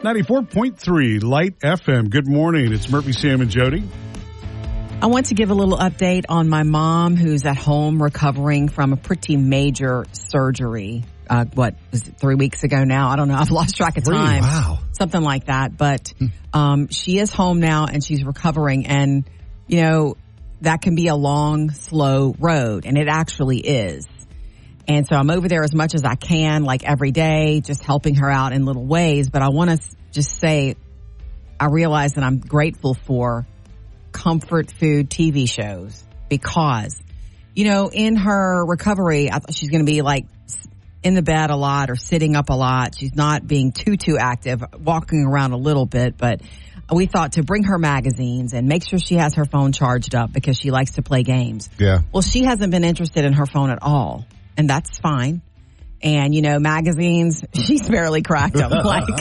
94.3 Light FM. Good morning. It's Murphy, Sam, and Jody. I want to give a little update on my mom who's at home recovering from a pretty major surgery. What was it, 3 weeks ago now? I don't know. I've lost track of time. Wow. Something like that. But she is home now and she's recovering. And, you know, that can be a long, slow road. And it actually is. And so I'm over there as much as I can, like every day, just helping her out in little ways. But I want to just say, I realize that I'm grateful for comfort food TV shows because, you know, in her recovery, I thought she's going to be like in the bed a lot or sitting up a lot. She's not being too active, walking around a little bit. But we thought to bring her magazines and make sure she has her phone charged up because she likes to play games. Yeah. Well, she hasn't been interested in her phone at all. And that's fine. And, you know, magazines, she's barely cracked them.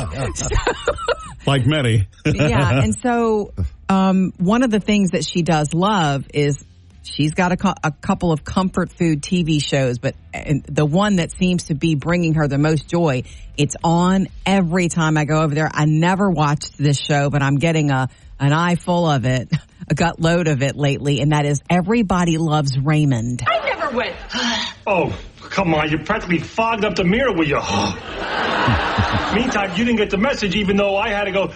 Like many. Yeah. And so one of the things that she does love is she's got a couple of comfort food TV shows. But the one that seems to be bringing her the most joy, it's on every time I go over there. I never watched this show, but I'm getting an eye full of it, a gut load of it lately. And that is Everybody Loves Raymond. I never went. Oh, come on. You practically fogged up the mirror with your Meantime, you didn't get the message, even though I had to go,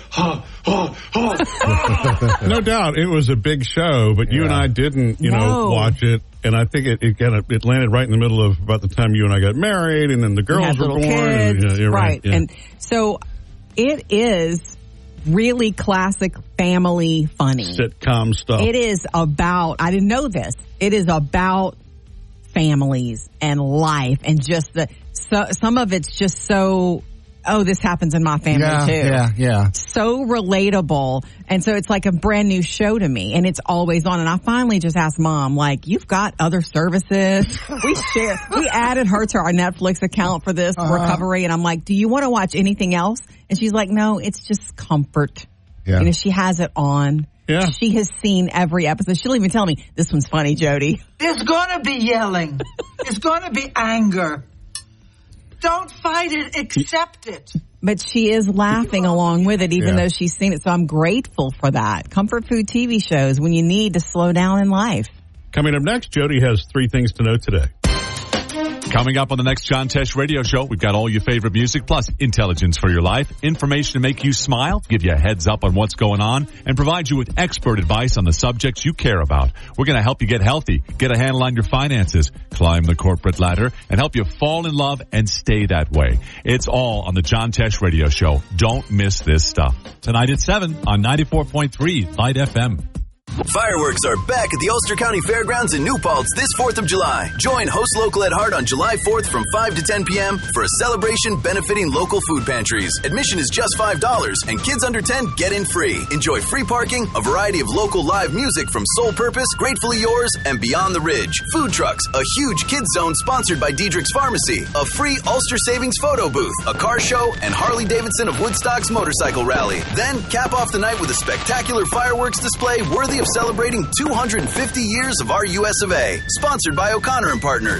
No doubt. It was a big show, but you and I didn't, watch it. And I think it landed right in the middle of about the time you and I got married, and then the girls were born. Kids. You're right. Yeah. And so it is really classic family funny. Sitcom stuff. It is about, I didn't know this, it is about families and life and just some of it's just so, this happens in my family too. Yeah. So relatable. And so it's like a brand new show to me and it's always on. And I finally just asked Mom, like, you've got other services. We added her to our Netflix account for this recovery. And I'm like, do you want to watch anything else? And she's like, no, it's just comfort. Yeah. You know, she has it on. Yeah. She has seen every episode. She'll even tell me, this one's funny, Jody. There's going to be yelling. There's going to be anger. Don't fight it. Accept it. But she is laughing along with it, even though she's seen it. So I'm grateful for that. Comfort food TV shows when you need to slow down in life. Coming up next, Jody has 3 things to know today. Coming up on the next John Tesh radio show, we've got all your favorite music plus intelligence for your life, information to make you smile, give you a heads up on what's going on, and provide you with expert advice on the subjects you care about. We're going to help you get healthy, get a handle on your finances, climb the corporate ladder, and help you fall in love and stay that way. It's all on the John Tesh radio show. Don't miss this stuff. Tonight at 7 on 94.3 Light FM. Fireworks are back at the Ulster County Fairgrounds in New Paltz this 4th of July. Join Host Local at Heart on July 4th from 5 to 10 p.m. for a celebration benefiting local food pantries. Admission is just $5, and kids under 10 get in free. Enjoy free parking, a variety of local live music from Soul Purpose, Gratefully Yours, and Beyond the Ridge. Food trucks, a huge kids zone sponsored by Diedrich's Pharmacy, a free Ulster Savings photo booth, a car show, and Harley Davidson of Woodstock's motorcycle rally. Then cap off the night with a spectacular fireworks display worthy of celebrating 250 years of our US of A. Sponsored by O'Connor and Partners.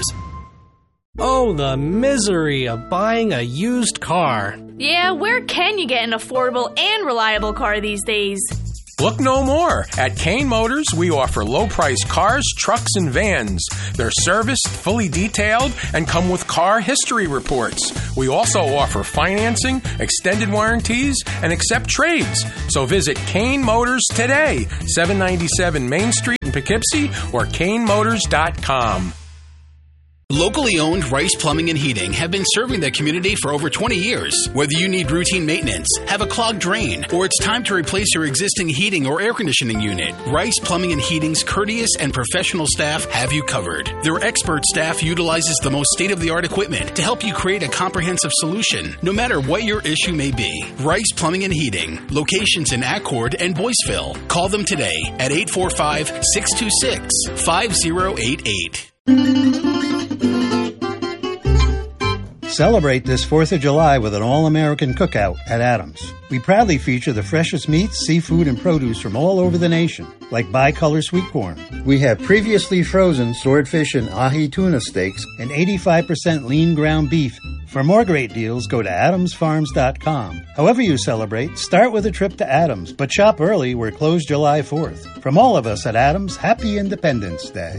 Oh, the misery of buying a used car. Yeah, where can you get an affordable and reliable car these days? Look no more. At Kane Motors, we offer low-priced cars, trucks, and vans. They're serviced, fully detailed, and come with car history reports. We also offer financing, extended warranties, and accept trades. So visit Kane Motors today, 797 Main Street in Poughkeepsie, or KaneMotors.com. Locally owned Rice Plumbing and Heating have been serving the community for over 20 years. Whether you need routine maintenance, have a clogged drain, or it's time to replace your existing heating or air conditioning unit, Rice Plumbing and Heating's courteous and professional staff have you covered. Their expert staff utilizes the most state-of-the-art equipment to help you create a comprehensive solution, no matter what your issue may be. Rice Plumbing and Heating, locations in Accord and Boyceville. Call them today at 845-626-5088. Celebrate this 4th of July with an all-American cookout at Adams. We proudly feature the freshest meats, seafood, and produce from all over the nation, like bicolor sweet corn. We have previously frozen swordfish and ahi tuna steaks and 85% lean ground beef. For more great deals, go to adamsfarms.com. However you celebrate, start with a trip to Adams, but shop early. We're closed July 4th. From all of us at Adams, happy Independence Day.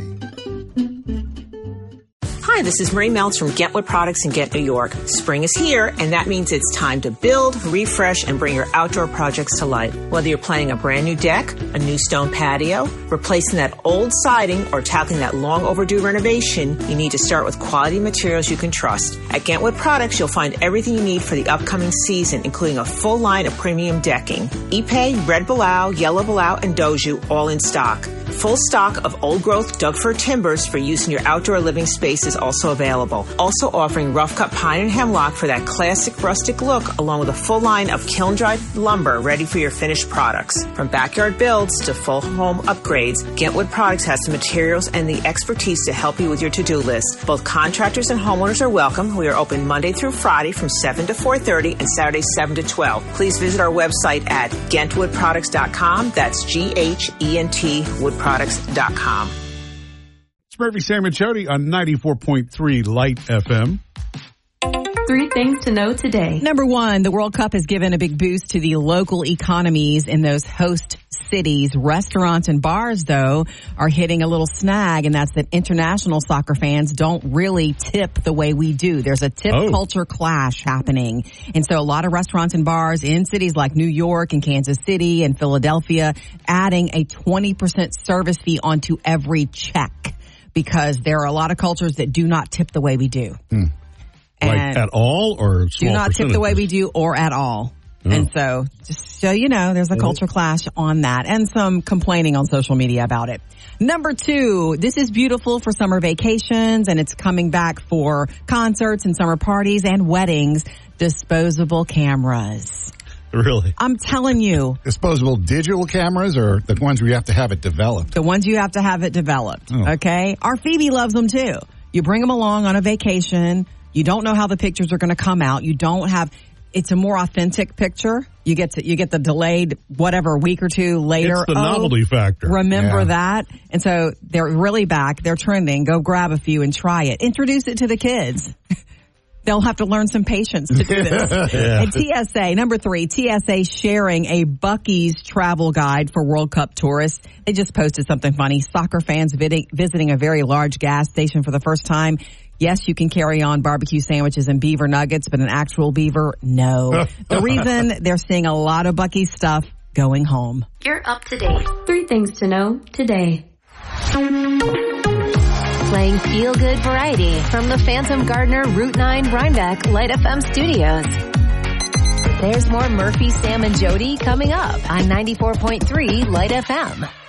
Hi, this is Marie Meltz from Get Wood Products in Ghent, New York. Spring is here, and that means it's time to build, refresh, and bring your outdoor projects to life. Whether you're planning a brand new deck, a new stone patio, replacing that old siding, or tackling that long overdue renovation, you need to start with quality materials you can trust. At Ghent Wood Products, you'll find everything you need for the upcoming season, including a full line of premium decking. Ipe, Red Balau, Yellow Balau, and Doju, all in stock. Full stock of old-growth Doug-fir timbers for use in your outdoor living space is also available. Also offering rough-cut pine and hemlock for that classic rustic look, along with a full line of kiln-dried lumber ready for your finished products. From backyard builds to full home upgrades, Ghent Wood Products has the materials and the expertise to help you with your to-do list. Both contractors and homeowners are welcome. We are open Monday through Friday from 7 to 4:30 and Saturday 7 to 12. Please visit our website at GhentWoodProducts.com. That's G-H-E-N-T woodproducts.com. It's Murphy, Sam, and Jody on 94.3 Light FM. 3 things to know today. Number 1, the World Cup has given a big boost to the local economies in those host cities. Restaurants and bars, though, are hitting a little snag, and that's that international soccer fans don't really tip the way we do. There's a tip culture clash happening. And so a lot of restaurants and bars in cities like New York and Kansas City and Philadelphia adding a 20% service fee onto every check because there are a lot of cultures that do not tip the way we do. Like at all or small do not tip the way we do or at all. Oh. And so, just so you know, there's a culture clash on that and some complaining on social media about it. Number 2, this is beautiful for summer vacations and it's coming back for concerts and summer parties and weddings. Disposable cameras. Really? I'm telling you. Disposable digital cameras or the ones where you have to have it developed? The ones you have to have it developed. Oh. Okay? Our Phoebe loves them too. You bring them along on a vacation. You don't know how the pictures are going to come out. You don't have, it's a more authentic picture. You get the delayed, whatever, a week or two later. It's the novelty factor. Remember that? And so they're really back. They're trending. Go grab a few and try it. Introduce it to the kids. They'll have to learn some patience to do this. Yeah. And TSA, number 3, TSA sharing a Buc-ee's travel guide for World Cup tourists. They just posted something funny. Soccer fans visiting a very large gas station for the first time. Yes, you can carry on barbecue sandwiches and beaver nuggets, but an actual beaver, no. The reason they're seeing a lot of Buc-ee's stuff going home. You're up to date. 3 things to know today. Playing feel-good variety from the Phantom Gardener Route 9 Rhinebeck Light FM studios. There's more Murphy, Sam, and Jody coming up on 94.3 Light FM.